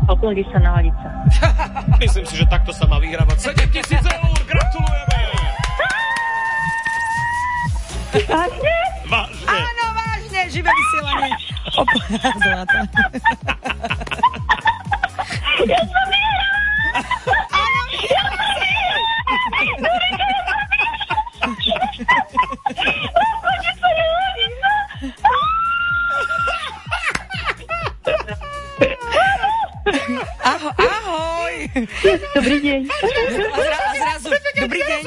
Oplatí sa naladiť sa. Myslím si, že takto sa má vyhrávať 7 000 eur. Gratulujeme! Vážne? Vážne. Áno, vážne, živé vysielanie. Zlata. Ja som vyhrala! Áno, ahoj. Dobrý deň. A zrazu, dobrý deň.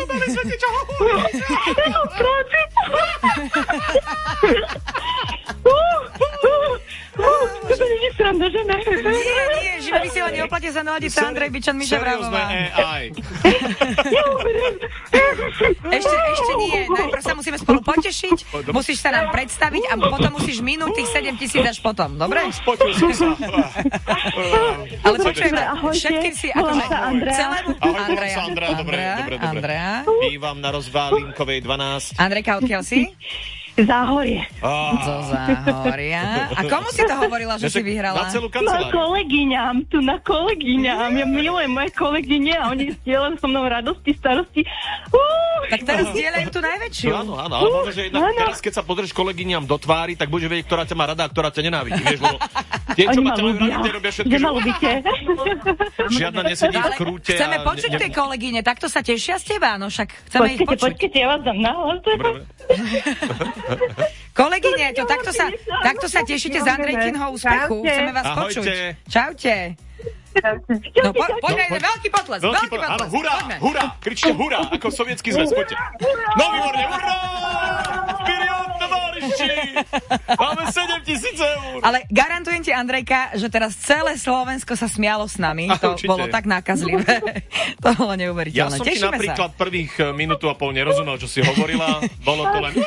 Nie, živé vysielanie, oplatí sa naladiť sa Andrej Bičan, Miša Vrálová. Ešte nie, najprv sa musíme spolu potešiť, musíš sa nám predstaviť a potom musíš minúť tých 7 000 až potom, dobre? Spotil som sa. Ale počujeme, všetkým si akože celému... Andrea. Bývam na Rozválinkovej 12. Andrejka, odkiaľ si? Záhorie. Zo Záhoria. A komu si to hovorila, že si vyhrala? Na celú Na kanceláriu. kolegyňam. Ja milujem moje kolegyne a oni zdieľajú so mnou radosti, starosti. Tak teraz zdieľajú tú najväčšiu. Áno, ale možno, že teraz, keď sa pozrieš kolegyňam do tvári, tak budeš vedieť, ktorá ťa má rada a ktorá ťa nenávidí. Vieš, lebo tie, čo ma ťa majú radi, tie robia všetko, že ma ľúbite. Žiadna nesedí v krúte. Chceme počuť tie kolegyne, takto sa tešia z teba, no však chceme ich počuť. Počkajte, ja vás dám nahlas. Kolegyne, takto sa tešíte z Andrejkinho úspechu. Chceme vás Ahojte. počuť. Čaute. No poďme, veľký potles. Áno, hurá, kričte hurá, ako sovietský zväz, poďte. No výborne, hurá! Vperiod, tovariši! Máme 7 000 eur. Ale garantujem ti, Andrejka, že teraz celé Slovensko sa smialo s nami. To určite. bolo tak nákazlivé. To bolo neuveriteľné. Ja som ti Tešíme napríklad prvých minútu a pol nerozumel, čo si hovorila. Bolo to len...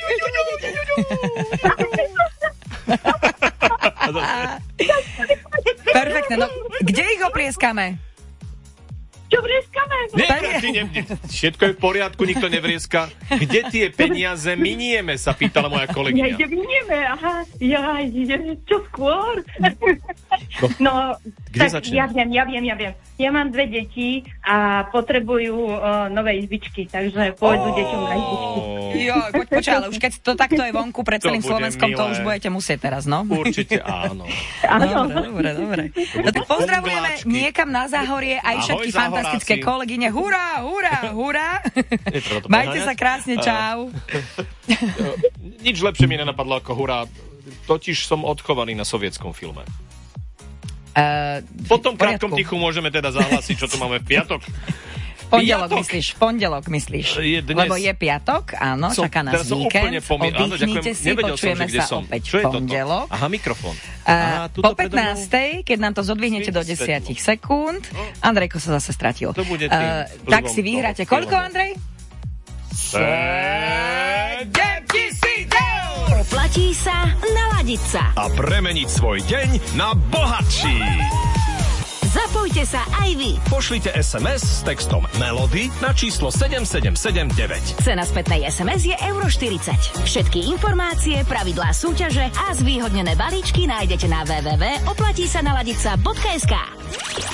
Perfektne, no kde ich oplieskame? Čo vrieskame? Všetko je v poriadku, nikto nevrieska. Kde tie peniaze minieme, sa pýtala moja kolegyňa. Ja vnieme, aha. Čo skôr? No, Kde tak začneme? ja viem. Ja mám 2 deti a potrebujú nové izbičky, takže pôjdu deťom na izbičky. Jo, počkaj, ale už keď to takto je vonku pred celým To bude Slovenskom, to milé. už budete musieť teraz, no? Určite áno. Dobre. No tak pozdravujeme Bungláčky. niekam na Záhorie aj Ahoj, všetky fantastické Záhoráci. kolegyne. Hurá! Netreba to Majte preháňať. sa krásne, čau. Nič lepšie mi nenapadlo ako hurá. Totiž som odchovaný na sovietskom filme. Po tom krátkom tichu môžeme teda zahlásiť, čo tu máme v piatok. V pondelok myslíš? Je dnes. Lebo je piatok, áno, čaká nás víkend. Oddychnite si, počujeme sa opäť v pondelok. Aha, mikrofón. Po 15. keď nám to zodvihnete do 10 sekúnd. Andrejko sa zase stratil. To bude tým tak vplyvom si vyhráte. toho Koľko, filmu. Andrej? 7 000 eur! Oplatí sa naladiť sa. A premeniť svoj deň na bohatší. Zapojte sa aj vy. Pošlite SMS s textom Melody na číslo 7779. Cena spätnej SMS je €40. Všetky informácie, pravidlá súťaže a zvýhodnené balíčky nájdete na www.oplatísanaladica.sk.